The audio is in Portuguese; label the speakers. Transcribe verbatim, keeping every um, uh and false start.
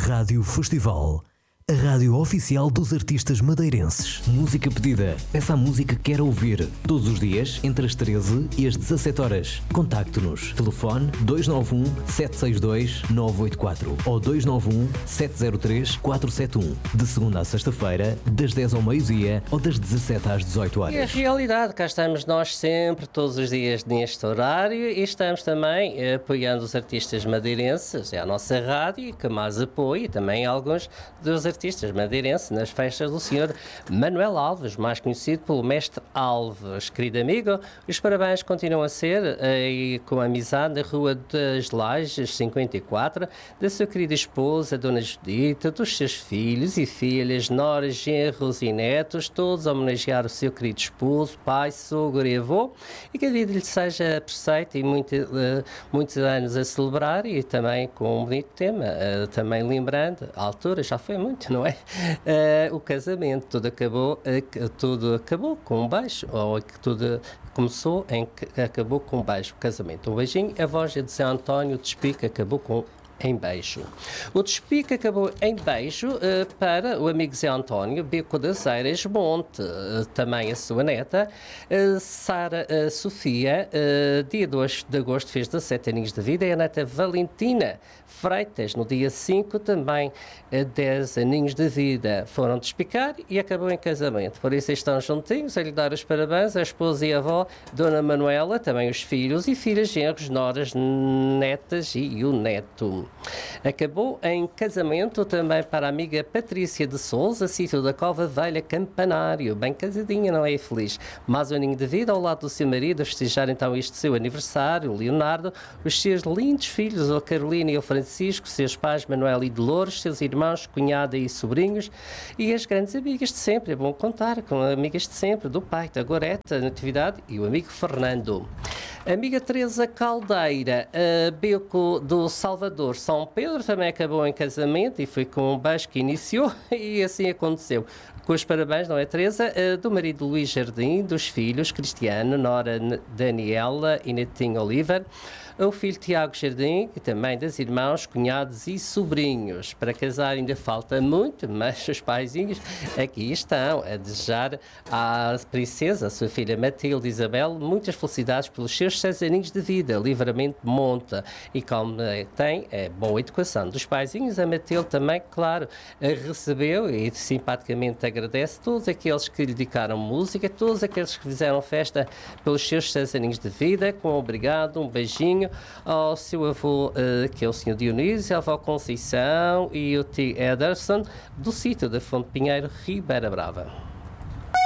Speaker 1: Rádio Festival, a rádio oficial dos artistas madeirenses. Música pedida. Peça a música que quer ouvir. Todos os dias, entre as treze e as dezassete horas. Contacte-nos. Telefone dois nove um, sete seis dois, nove oito quatro ou dois nove um, sete zero três, quatro sete um. De segunda a sexta-feira, das dez ao meio-dia ou das dezassete às dezoito horas.
Speaker 2: E a realidade, cá estamos nós sempre, todos os dias neste horário, e estamos também eh, apoiando os artistas madeirenses. É a nossa rádio que mais apoia, e também alguns dos artistas madeirenses nas festas do senhor Manuel Alves, mais conhecido pelo Mestre Alves. Querido amigo, os parabéns continuam a ser aí com a amizade na Rua das Lajes cinquenta e quatro, da sua querida esposa, Dona Judita, dos seus filhos e filhas, noras, genros e netos, todos a homenagear o seu querido esposo, pai, sogro e avô, e que a vida lhe seja perfeita e muito, uh, muitos anos a celebrar, e também com um bonito tema, uh, também lembrando, a altura já foi muito, não é? Uh, o casamento, tudo acabou, uh, tudo acabou com um beijo, ou que tudo começou em que acabou com um beijo, o casamento. Um beijinho, a voz de Zé António Despique acabou com em beijo. O despique acabou em beijo uh, para o amigo Zé António Beco das Eiras Monte, uh, também a sua neta, uh, Sara uh, Sofia, uh, dia dois de agosto fez dezassete aninhos de vida, e a neta Valentina Freitas, no dia cinco, também uh, dez aninhos de vida. Foram despicar e acabou em casamento. Por isso estão juntinhos a lhe dar os parabéns, a esposa e a avó, Dona Manuela, também os filhos e filhas, genros, noras, netas e o neto. Acabou em casamento também para a amiga Patrícia de Souza, sítio da Cova Velha, Campanário. Bem casadinha, não é, feliz? Mais um aninho de vida ao lado do seu marido, a festejar então este seu aniversário, o Leonardo, os seus lindos filhos, a Carolina e o Francisco, seus pais Manuel e Dolores, seus irmãos, cunhada e sobrinhos, e as grandes amigas de sempre. É bom contar com amigas de sempre, do pai, da Goreta, Natividade e o amigo Fernando. Amiga Teresa Caldeira, uh, Beco do Salvador, São Pedro, também acabou em casamento e foi com um beijo que iniciou e assim aconteceu. Com os parabéns, não é, Teresa? Uh, do marido Luís Jardim, dos filhos Cristiano, Nora Daniela e Netinho Oliver, o filho Tiago Jardim e também das irmãos, cunhados e sobrinhos. Para casar ainda falta muito, mas os paizinhos aqui estão a desejar à princesa, a sua filha Matilde Isabel, muitas felicidades pelos seus seis aninhos de vida, livramento monta, e como tem é, boa educação dos paizinhos. A Matilde também, claro, recebeu e simpaticamente agradece todos aqueles que lhe dedicaram música, todos aqueles que fizeram festa pelos seus seis aninhos de vida, com obrigado, um beijinho ao seu avô, uh, que é o senhor Dionísio, a avó Conceição e o tio Ederson, do sítio da Fonte Pinheiro, Ribeira Brava.